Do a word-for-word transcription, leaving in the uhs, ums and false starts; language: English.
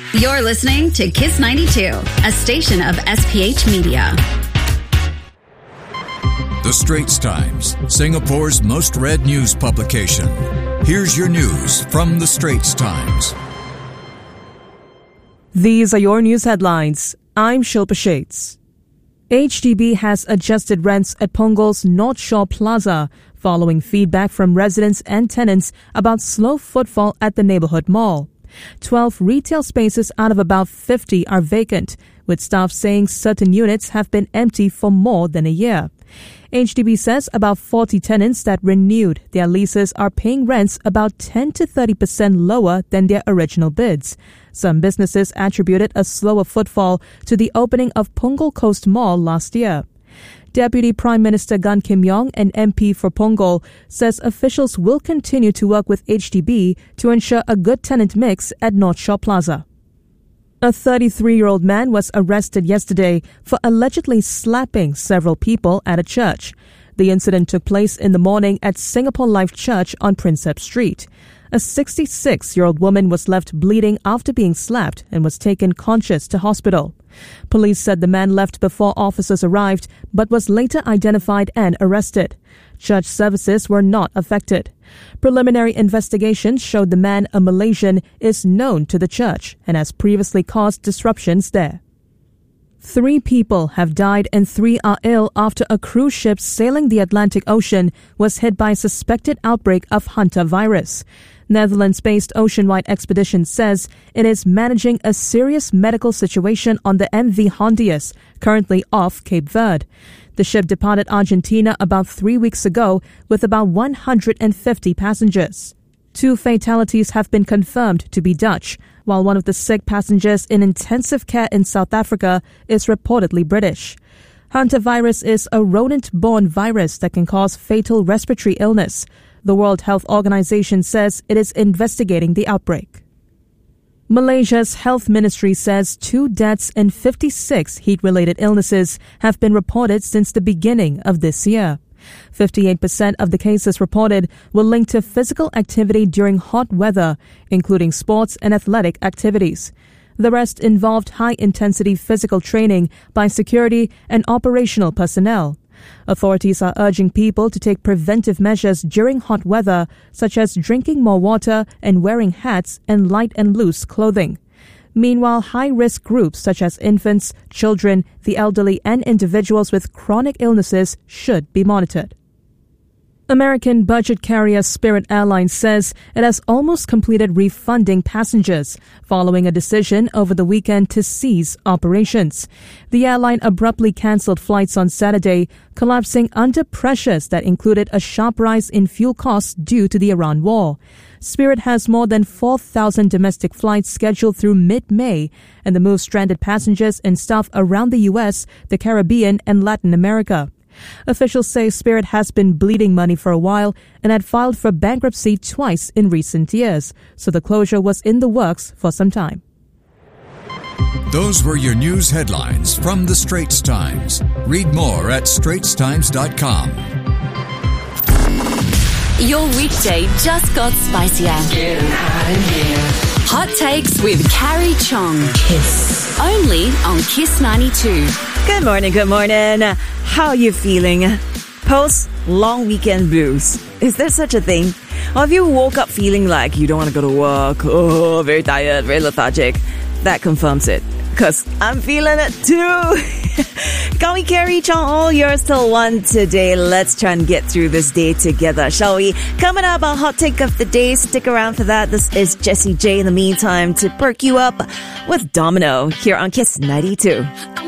You're listening to Kiss ninety-two, a station of S P H Media. The Straits Times, Singapore's most read news publication. Here's your news from The Straits Times. These are your news headlines. I'm Shilpa Shades. H D B has adjusted rents at Punggol's North Shore Plaza following feedback from residents and tenants about slow footfall at the neighborhood mall. Twelve retail spaces out of about fifty are vacant, with staff saying certain units have been empty for more than a year. H D B says about forty tenants that renewed their leases are paying rents about ten to thirty percent lower than their original bids. Some businesses attributed a slower footfall to the opening of Punggol Coast Mall last year. Deputy Prime Minister Gan Kim Yong, an M P for Punggol, says officials will continue to work with H D B to ensure a good tenant mix at North Shore Plaza. A thirty-three-year-old man was arrested yesterday for allegedly slapping several people at a church. The incident took place in the morning at Singapore Life Church on Prinsep Street. A sixty-six-year-old woman was left bleeding after being slapped and was taken conscious to hospital. Police said the man left before officers arrived but was later identified and arrested. Church services were not affected. Preliminary investigations showed the man, a Malaysian, is known to the church and has previously caused disruptions there. Three people have died and three are ill after a cruise ship sailing the Atlantic Ocean was hit by a suspected outbreak of hantavirus. Netherlands-based Oceanwide Expedition says it is managing a serious medical situation on the M V Hondius, currently off Cape Verde. The ship departed Argentina about three weeks ago with about one hundred fifty passengers. Two fatalities have been confirmed to be Dutch, while one of the sick passengers in intensive care in South Africa is reportedly British. Hantavirus is a rodent-borne virus that can cause fatal respiratory illness. The World Health Organization says it is investigating the outbreak. Malaysia's health ministry says two deaths and fifty-six heat-related illnesses have been reported since the beginning of this year. fifty-eight percent of the cases reported were linked to physical activity during hot weather, including sports and athletic activities. The rest involved high-intensity physical training by security and operational personnel. Authorities are urging people to take preventive measures during hot weather, such as drinking more water and wearing hats and light and loose clothing. Meanwhile, high-risk groups such as infants, children, the elderly, and individuals with chronic illnesses should be monitored. American budget carrier Spirit Airlines says it has almost completed refunding passengers following a decision over the weekend to cease operations. The airline abruptly cancelled flights on Saturday, collapsing under pressures that included a sharp rise in fuel costs due to the Iran war. Spirit has more than four thousand domestic flights scheduled through mid-May, and the move stranded passengers and staff around the U S, the Caribbean, and Latin America. Officials say Spirit has been bleeding money for a while and had filed for bankruptcy twice in recent years, so the closure was in the works for some time. Those were your news headlines from The Straits Times. Read more at straits times dot com. Your weekday just got spicier. Getting hot in here. Hot Takes with Carrie Chong. Kiss. Only on Kiss ninety-two. Good morning, good morning. How are you feeling? Post long weekend blues. Is there such a thing? Or have you woke up feeling like you don't want to go to work? Oh, very tired, very lethargic. That confirms it. Because I'm feeling it too. Call me Carrie Chong, all yours till one today. Let's try and get through this day together, shall we? Coming up, our hot take of the day. Stick around for that. This is Jessie J in the meantime to perk you up with Domino here on Kiss ninety-two.